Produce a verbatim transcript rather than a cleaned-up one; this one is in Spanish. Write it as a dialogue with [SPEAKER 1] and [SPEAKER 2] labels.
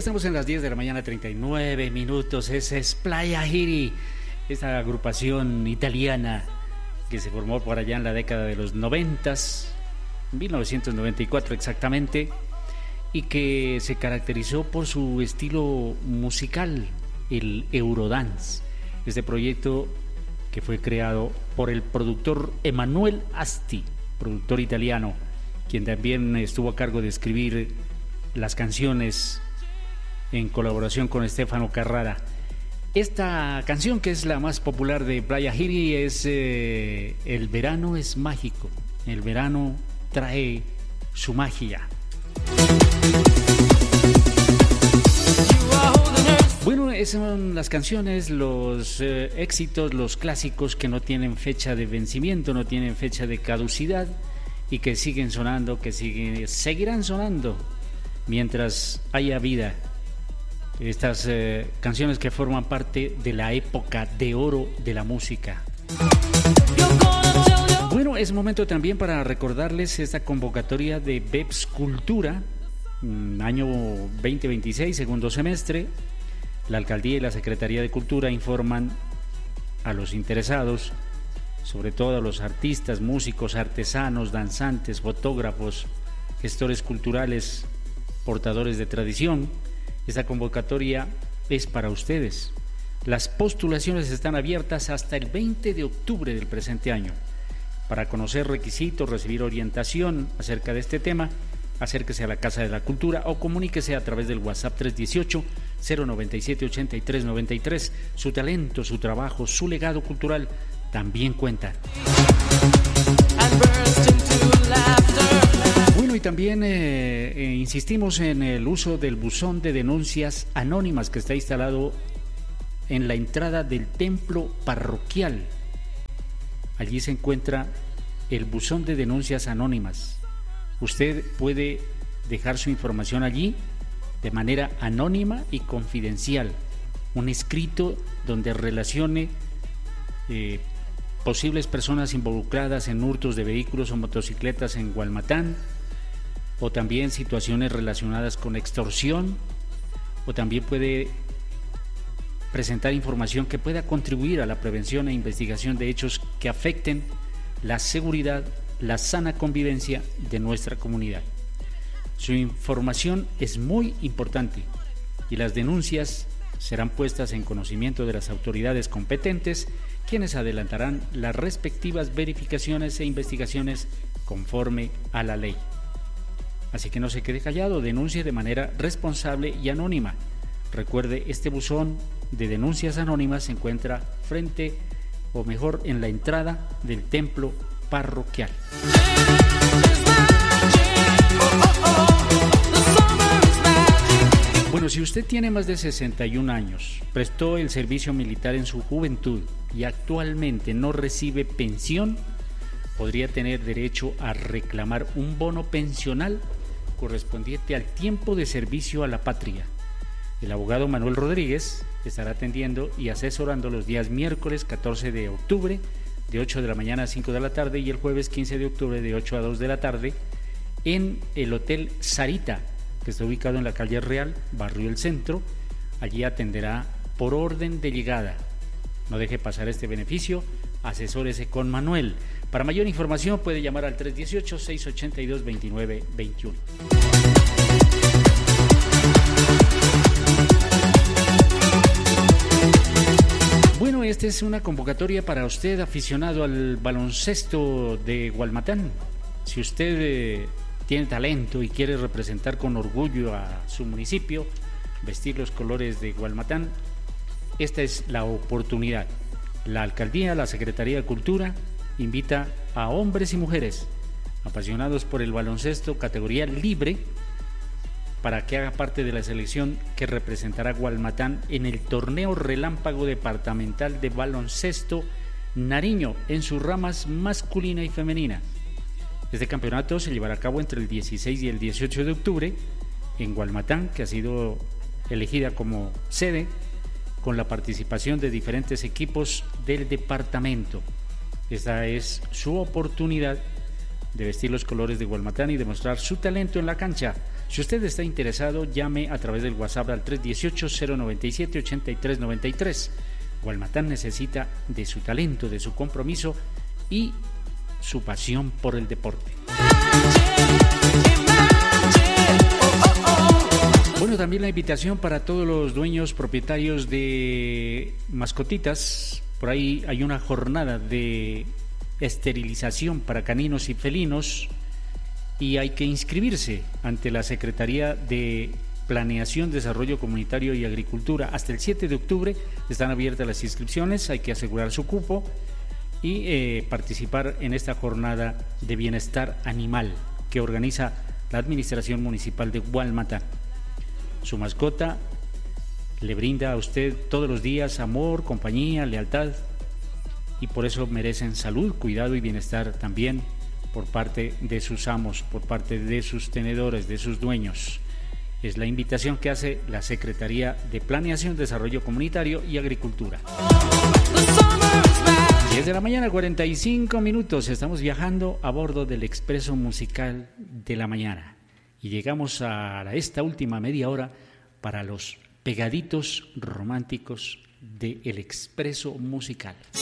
[SPEAKER 1] estamos en las diez de la mañana, treinta y nueve minutos. Esa es Playa Giri, esta agrupación italiana que se formó por allá en la década de los noventas, mil novecientos noventa y cuatro exactamente, y que se caracterizó por su estilo musical, el Eurodance. Este proyecto que fue creado por el productor Emanuele Asti, productor italiano, quien también estuvo a cargo de escribir las canciones en colaboración con Stefano Carrara. Esta canción, que es la más popular de Playa Giri, es eh, El verano es mágico, el verano trae su magia. Bueno, esas son las canciones, los eh, éxitos, los clásicos que no tienen fecha de vencimiento, no tienen fecha de caducidad y que siguen sonando, que siguen, seguirán sonando mientras haya vida. Estas eh, canciones que forman parte de la época de oro de la música. Bueno, es momento también para recordarles esta convocatoria de BEPS Cultura, año veinte veintiséis, segundo semestre. La Alcaldía y la Secretaría de Cultura informan a los interesados, sobre todo a los artistas, músicos, artesanos, danzantes, fotógrafos, gestores culturales, portadores de tradición. Esta convocatoria es para ustedes. Las postulaciones están abiertas hasta el veinte de octubre del presente año. Para conocer requisitos, recibir orientación acerca de este tema, acérquese a la Casa de la Cultura o comuníquese a través del WhatsApp tres uno ocho, cero nueve siete, ocho tres nueve tres. Su talento, su trabajo, su legado cultural también cuentan. Bueno, y también eh, eh, insistimos en el uso del buzón de denuncias anónimas que está instalado en la entrada del templo parroquial. Allí se encuentra el buzón de denuncias anónimas. Usted puede dejar su información allí de manera anónima y confidencial. Un escrito donde relacione eh, posibles personas involucradas en hurtos de vehículos o motocicletas en Gualmatán, o también situaciones relacionadas con extorsión, o también puede presentar información que pueda contribuir a la prevención e investigación de hechos que afecten la seguridad, la sana convivencia de nuestra comunidad. Su información es muy importante y las denuncias serán puestas en conocimiento de las autoridades competentes, quienes adelantarán las respectivas verificaciones e investigaciones conforme a la ley. Así que no se quede callado, denuncie de manera responsable y anónima. Recuerde, este buzón de denuncias anónimas se encuentra frente, o mejor, en la entrada del templo parroquial. Bueno, si usted tiene más de sesenta y un años, prestó el servicio militar en su juventud y actualmente no recibe pensión, podría tener derecho a reclamar un bono pensional correspondiente al tiempo de servicio a la patria. El abogado Manuel Rodríguez estará atendiendo y asesorando los días miércoles catorce de octubre de ocho de la mañana a cinco de la tarde y el jueves quince de octubre de ocho a dos de la tarde en el Hotel Sarita, que está ubicado en la calle Real, barrio El Centro. Allí atenderá por orden de llegada. No deje pasar este beneficio, asesórese con Manuel. Para mayor información puede llamar al tres uno ocho, seis ocho dos, dos nueve dos uno. Bueno, esta es una convocatoria para usted, aficionado al baloncesto de Gualmatán. Si usted eh, tiene talento y quiere representar con orgullo a su municipio, vestir los colores de Gualmatán, esta es la oportunidad. La Alcaldía, la Secretaría de Cultura, invita a hombres y mujeres apasionados por el baloncesto categoría libre para que haga parte de la selección que representará a Gualmatán en el torneo relámpago departamental de baloncesto Nariño en sus ramas masculina y femenina. Este campeonato se llevará a cabo entre el dieciséis y el dieciocho de octubre en Gualmatán, que ha sido elegida como sede, con la participación de diferentes equipos del departamento. Esta es su oportunidad de vestir los colores de Gualmatán y demostrar su talento en la cancha. Si usted está interesado, llame a través del WhatsApp al tres uno ocho, cero nueve siete, ocho tres nueve tres. Gualmatán necesita de su talento, de su compromiso y su pasión por el deporte. Bueno, también la invitación para todos los dueños propietarios de mascotitas. Por ahí hay una jornada de esterilización para caninos y felinos y hay que inscribirse ante la Secretaría de Planeación, Desarrollo Comunitario y Agricultura. Hasta el siete de octubre están abiertas las inscripciones, hay que asegurar su cupo y eh, participar en esta jornada de bienestar animal que organiza la Administración Municipal de Gualmatán. Su mascota le brinda a usted todos los días amor, compañía, lealtad y por eso merecen salud, cuidado y bienestar también por parte de sus amos, por parte de sus tenedores, de sus dueños. Es la invitación que hace la Secretaría de Planeación, Desarrollo Comunitario y Agricultura. diez de la mañana, cuarenta y cinco minutos. Estamos viajando a bordo del Expreso Musical de la Mañana. Y llegamos a esta última media hora para los pegaditos románticos del Expreso Musical.